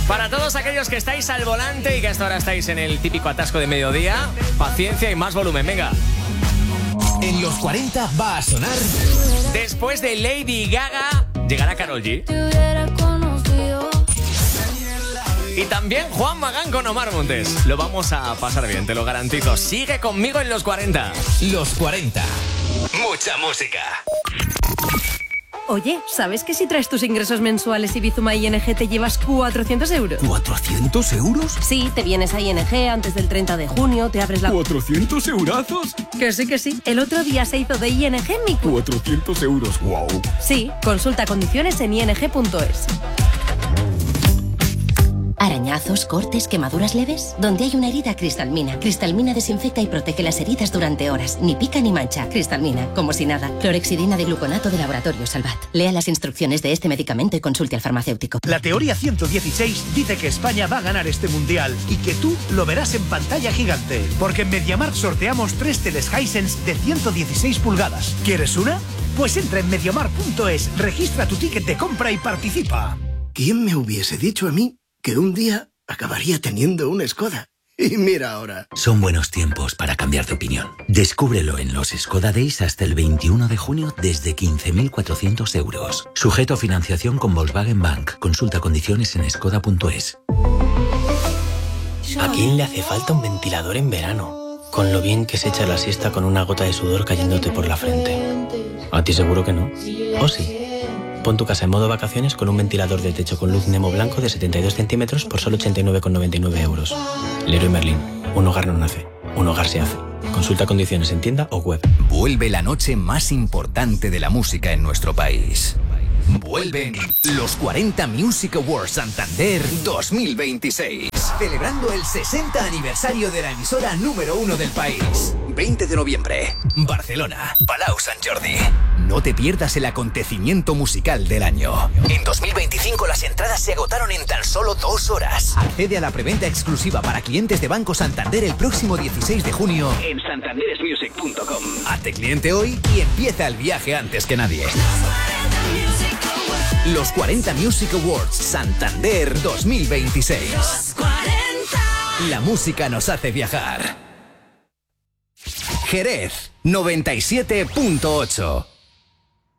Para todos aquellos que estáis al volante y que hasta ahora estáis en el típico atasco de mediodía, paciencia y más volumen, venga. En los 40 va a sonar. Después de Lady Gaga, llegará Karol G. Y también Juan Magán con Omar Montes. Lo vamos a pasar bien, te lo garantizo. Sigue conmigo en los 40. Los 40. Mucha música. Oye, ¿sabes que si traes tus ingresos mensuales y Bizuma ING te llevas 400 euros? ¿400 euros? Sí, te vienes a ING antes del 30 de junio, te abres la... ¿400 eurazos? Que sí. El otro día se hizo de ING mi... 400 euros, wow. Sí, consulta condiciones en ing.es. ¿Arañazos, cortes, quemaduras leves? Donde hay una herida, Cristalmina. Cristalmina desinfecta y protege las heridas durante horas. Ni pica ni mancha. Cristalmina, como si nada. Clorexidina de gluconato de Laboratorio Salvat. Lea las instrucciones de este medicamento y consulte al farmacéutico. La teoría 116 dice que España va a ganar este mundial y que tú lo verás en pantalla gigante. Porque en MediaMarkt sorteamos 3 teles Hisense de 116 pulgadas. ¿Quieres una? Pues entra en MediaMarkt.es, registra tu ticket de compra y participa. ¿Quién me hubiese dicho a mí que un día acabaría teniendo una Skoda? Y mira ahora. Son buenos tiempos para cambiar de opinión. Descúbrelo en los Skoda Days hasta el 21 de junio desde 15.400 euros. Sujeto a financiación con Volkswagen Bank. Consulta condiciones en skoda.es. ¿A quién le hace falta un ventilador en verano? Con lo bien que se echa la siesta con una gota de sudor cayéndote por la frente. A ti seguro que no. ¿O sí? Pon tu casa en modo vacaciones con un ventilador de techo con luz Nemo blanco de 72 centímetros por solo 89,99 euros. Leroy Merlin. Un hogar no nace. Un hogar se hace. Consulta condiciones en tienda o web. Vuelve la noche más importante de la música en nuestro país. Vuelven los 40 Music Awards Santander 2026. Celebrando el 60 aniversario de la emisora número 1 del país. 20 de noviembre, Barcelona, Palau Sant Jordi. No te pierdas el acontecimiento musical del año. En 2025 las entradas se agotaron en tan solo 2 horas. Accede a la preventa exclusiva para clientes de Banco Santander el próximo 16 de junio En santanderesmusic.com. Hazte cliente hoy y empieza el viaje antes que nadie. Los 40 Music Awards Santander 2026. La música nos hace viajar. Jerez 97.8.